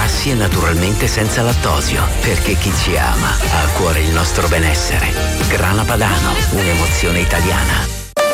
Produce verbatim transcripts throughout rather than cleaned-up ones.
grassi e naturalmente senza lattosio, perché chi ci ama ha a cuore il nostro benessere. Grana Padano, un'emozione italiana.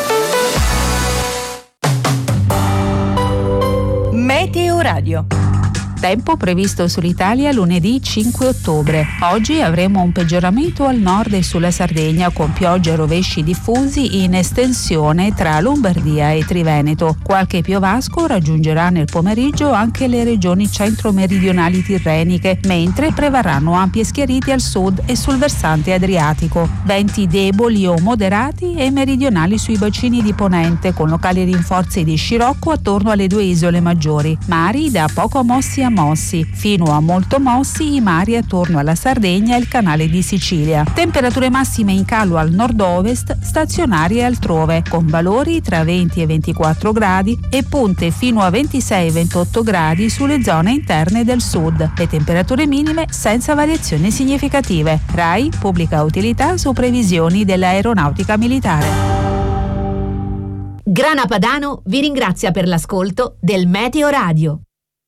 Meteo Radio. Tempo previsto sull'Italia lunedì cinque ottobre. Oggi avremo un peggioramento al nord e sulla Sardegna con piogge e rovesci diffusi in estensione tra Lombardia e Triveneto. Qualche piovasco raggiungerà nel pomeriggio anche le regioni centro-meridionali tirreniche, mentre prevarranno ampie schiarite al sud e sul versante adriatico. Venti deboli o moderati e meridionali sui bacini di ponente, con locali rinforzi di scirocco attorno alle due isole maggiori. Mari da poco mossi a mossi, fino a molto mossi i mari attorno alla Sardegna e il canale di Sicilia. Temperature massime in calo al nord-ovest, stazionarie altrove, con valori tra venti e ventiquattro gradi e punte fino a ventisei ventotto gradi sulle zone interne del sud. Le temperature minime senza variazioni significative. RAI pubblica utilità su previsioni dell'aeronautica militare. Grana Padano vi ringrazia per l'ascolto del Meteo Radio.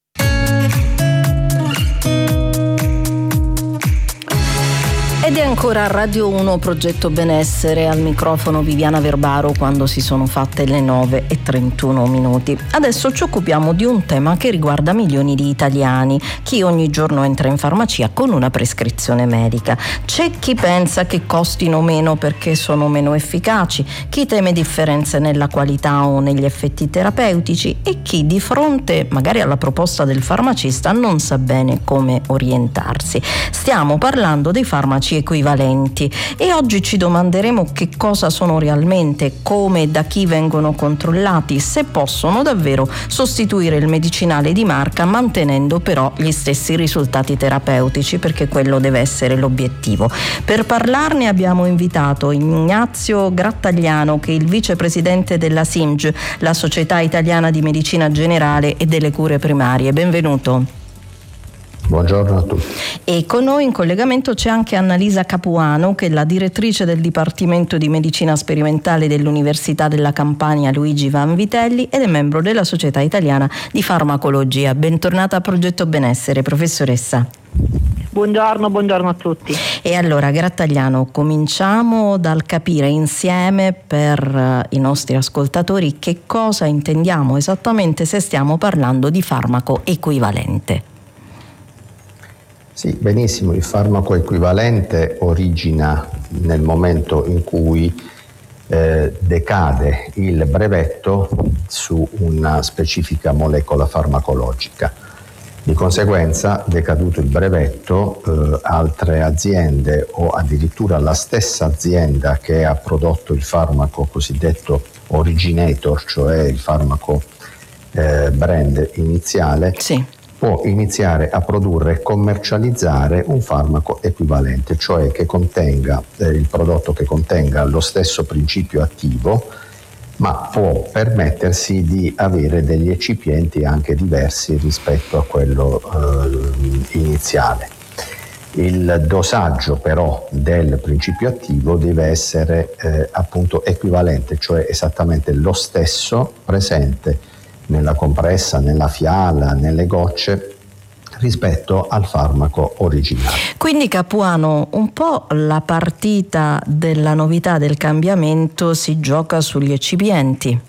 Ed è ancora Radio uno Progetto Benessere, al microfono Viviana Verbaro quando si sono fatte le nove e trentuno minuti. Adesso ci occupiamo di un tema che riguarda milioni di italiani, chi ogni giorno entra in farmacia con una prescrizione medica. C'è chi pensa che costino meno perché sono meno efficaci, chi teme differenze nella qualità o negli effetti terapeutici e chi di fronte magari alla proposta del farmacista non sa bene come orientarsi. Stiamo parlando dei farmaci equivalenti e oggi ci domanderemo che cosa sono realmente, come e da chi vengono controllati, se possono davvero sostituire il medicinale di marca mantenendo però gli stessi risultati terapeutici, perché quello deve essere l'obiettivo. Per parlarne abbiamo invitato Ignazio Grattagliano, che è il vicepresidente della S I M G, la Società Italiana di Medicina Generale e delle Cure Primarie. Benvenuto. Buongiorno a tutti. E con noi in collegamento c'è anche Annalisa Capuano, che è la direttrice del Dipartimento di Medicina Sperimentale dell'Università della Campania Luigi Vanvitelli ed è membro della Società Italiana di Farmacologia. Bentornata a Progetto Benessere, professoressa. Buongiorno, buongiorno a tutti. E allora, Grattagliano, cominciamo dal capire insieme per i nostri ascoltatori che cosa intendiamo esattamente se stiamo parlando di farmaco equivalente. Sì, benissimo. Il farmaco equivalente origina nel momento in cui eh, decade il brevetto su una specifica molecola farmacologica. Di conseguenza, decaduto il brevetto, eh, altre aziende o addirittura la stessa azienda che ha prodotto il farmaco cosiddetto originator, cioè il farmaco eh, brand iniziale, sì. può iniziare a produrre e commercializzare un farmaco equivalente, cioè che contenga eh, il prodotto che contenga lo stesso principio attivo, ma può permettersi di avere degli eccipienti anche diversi rispetto a quello eh, iniziale. Il dosaggio però del principio attivo deve essere eh, appunto equivalente, cioè esattamente lo stesso presente nella compressa, nella fiala, nelle gocce rispetto al farmaco originale. Quindi, Capuano, un po' la partita della novità, del cambiamento si gioca sugli eccipienti.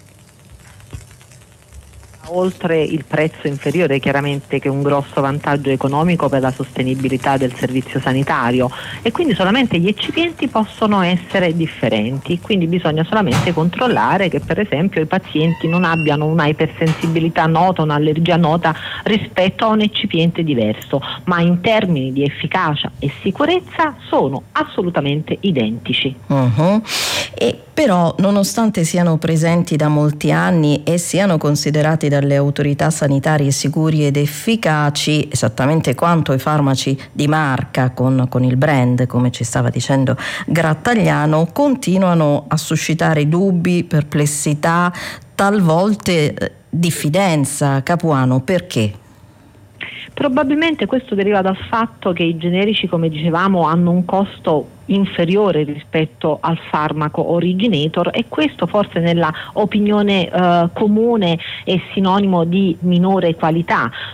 Oltre il prezzo inferiore, chiaramente, che è un grosso vantaggio economico per la sostenibilità del servizio sanitario, e quindi solamente gli eccipienti possono essere differenti, quindi bisogna solamente controllare che per esempio i pazienti non abbiano una ipersensibilità nota, un'allergia nota rispetto a un eccipiente diverso, ma in termini di efficacia e sicurezza sono assolutamente identici. Uh-huh. E però, nonostante siano presenti da molti anni e siano considerati dalle autorità sanitarie sicuri ed efficaci esattamente quanto i farmaci di marca con, con il brand, come ci stava dicendo Grattagliano, continuano a suscitare dubbi, perplessità, talvolta eh, diffidenza. Capuano, perché? Probabilmente questo deriva dal fatto che i generici, come dicevamo, hanno un costo inferiore rispetto al farmaco originator, e questo forse nella opinione eh, comune è sinonimo di minore qualità.